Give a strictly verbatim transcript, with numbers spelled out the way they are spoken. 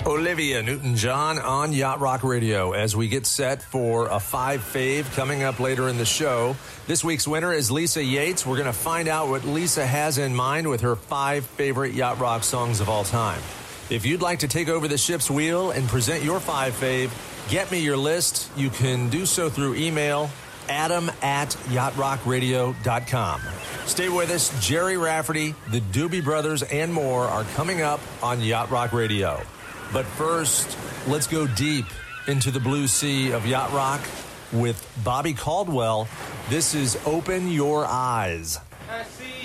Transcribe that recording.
Olivia Newton-John on Yacht Rock Radio as we get set for a five fave coming up later in the show. This week's winner is Lisa Yates. We're going to find out what Lisa has in mind with her five favorite Yacht Rock songs of all time. If you'd like to take over the ship's wheel and present your five fave, get me your list. You can do so through email, adam at yacht rock radio dot com. Stay with us. Jerry Rafferty, the Doobie Brothers, and more are coming up on Yacht Rock Radio. But first, let's go deep into the blue sea of Yacht Rock with Bobby Caldwell. This is Open Your Eyes.